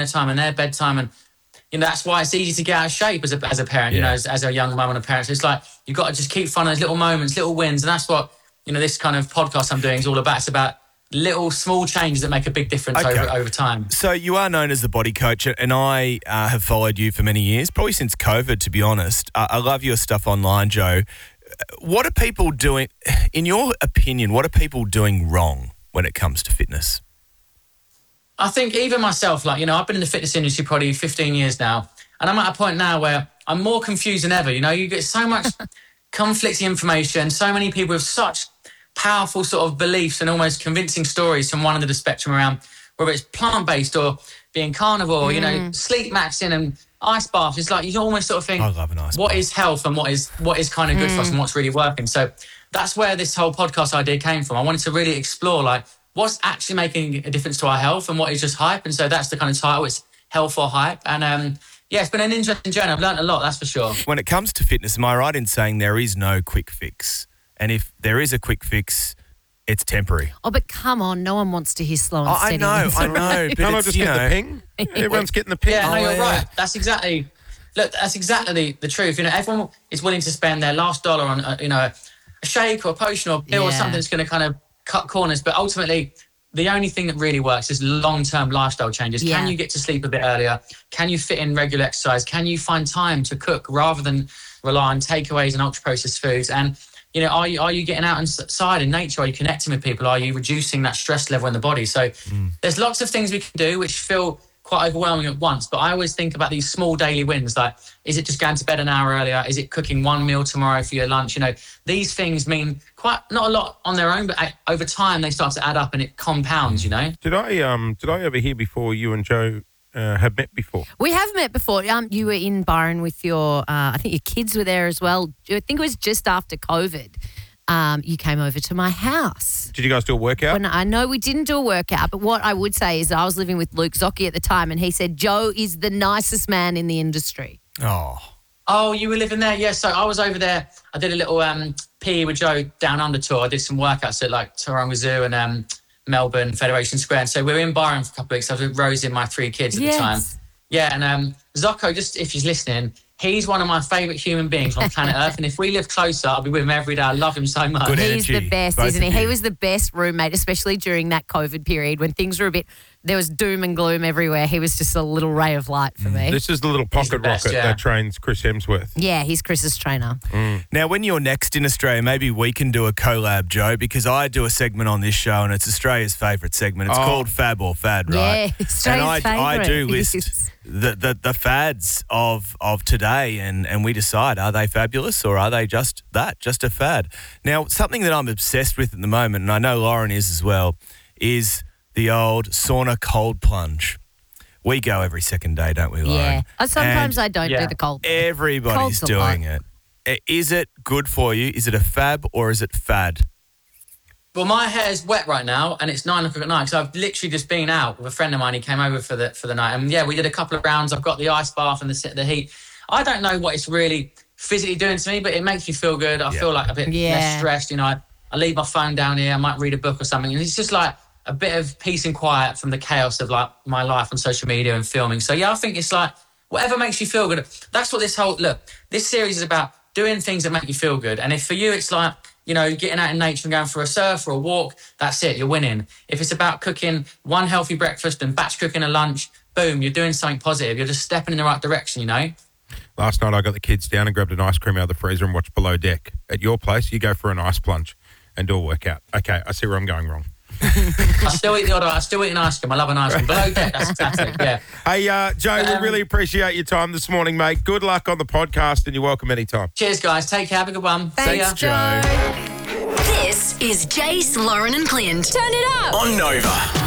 dinner time and their bedtime. And, that's why it's easy to get out of shape as a parent, as a young mum and a parent. So it's like, you've got to just keep finding those little moments, little wins. And that's what, this kind of podcast I'm doing is all about. It's about little small changes that make a big difference over time. So you are known as the body coach, and I have followed you for many years, probably since COVID, to be honest. I love your stuff online, Joe. What are people doing, in your opinion, what are people doing wrong when it comes to fitness? I think even myself, I've been in the fitness industry probably 15 years now, and I'm at a point now where I'm more confused than ever. You get so much conflicting information, so many people with such powerful sort of beliefs and almost convincing stories from one end of the spectrum around, whether it's plant-based or being carnivore, sleep maxing and ice baths. It's like you almost sort of think, I love an ice what bath. is health and what is kind of good for us and what's really working. So that's where this whole podcast idea came from. I wanted to really explore what's actually making a difference to our health and what is just hype. And so that's the kind of title. It's Health or Hype. And it's been an interesting journey. I've learned a lot, that's for sure. When it comes to fitness, am I right in saying there is no quick fix? And if there is a quick fix, it's temporary. Oh, but come on, no one wants to hear slow and steady. I know. But Can't I just get the ping? Everyone's getting the ping. Yeah, no, you're right. That's exactly the truth. Everyone is willing to spend their last dollar on, a shake or a potion or a pill or something that's going to kind of cut corners. But ultimately, the only thing that really works is long-term lifestyle changes. Yeah. Can you get to sleep a bit earlier? Can you fit in regular exercise? Can you find time to cook rather than rely on takeaways and ultra-processed foods? And are you getting out inside in nature? Are you connecting with people? Are you reducing that stress level in the body? So there's lots of things we can do which feel quite overwhelming at once. But I always think about these small daily wins. Like, is it just going to bed an hour earlier? Is it cooking one meal tomorrow for your lunch? These things mean not a lot on their own, but over time they start to add up and it compounds, Did I ever hear before you and Joe have met before? We have met before. You were in Byron with your, I think your kids were there as well. I think it was just after COVID. You came over to my house. Did you guys do a workout? I know we didn't do a workout, but what I would say is I was living with Luke Zocchi at the time, and he said Joe is the nicest man in the industry. Oh, you were living there? Yeah, so I was over there. I did a little PE with Joe down under tour. I did some workouts at Taronga Zoo and Melbourne Federation Square. And so we were in Byron for a couple of weeks. I was with Rosie and my 3 kids at the time. Yeah, and Zocco, just if he's listening, he's one of my favourite human beings on planet Earth. And if we live closer, I'll be with him every day. I love him so much. Good He's energy, the best, isn't he? He was the best roommate, especially during that COVID period when things were there was doom and gloom everywhere. He was just a little ray of light for me. This is the little pocket rocket that trains Chris Hemsworth. Yeah, he's Chris's trainer. Now, when you're next in Australia, maybe we can do a collab, Joe, because I do a segment on this show and it's Australia's favourite segment. It's called Fab or Fad, right? Yeah, Australia's favourite. I do list the fads of today and we decide, are they fabulous or are they just a fad? Now, something that I'm obsessed with at the moment, and I know Lauren is as well, is the old sauna cold plunge. We go every second day, don't we, Lauren? Yeah. Sometimes I don't do the cold. Everybody's doing it. Is it good for you? Is it a fab or is it fad? Well, my hair's wet right now and it's 9 o'clock at night. So I've literally just been out with a friend of mine. He came over for the night. And we did a couple of rounds. I've got the ice bath and the heat. I don't know what it's really physically doing to me, but it makes me feel good. I feel like a bit less stressed. I leave my phone down here. I might read a book or something. And it's just like a bit of peace and quiet from the chaos of my life on social media and filming. So I think it's like whatever makes you feel good. That's what this series is about, doing things that make you feel good. And if for you it's like, getting out in nature and going for a surf or a walk, that's it, you're winning. If it's about cooking one healthy breakfast and batch cooking a lunch, boom, you're doing something positive. You're just stepping in the right direction, Last night I got the kids down and grabbed an ice cream out of the freezer and watched Below Deck. At your place, you go for an ice plunge and do a workout. Okay, I see where I'm going wrong. I still eat an ice cream. I love an ice cream. Below Deck, that's fantastic, yeah. Hey, Joe, we really appreciate your time this morning, mate. Good luck on the podcast and you're welcome anytime. Cheers, guys. Take care. Have a good one. Thanks, Joe. This is Jace, Lauren and Clint. Turn it up. On Nova.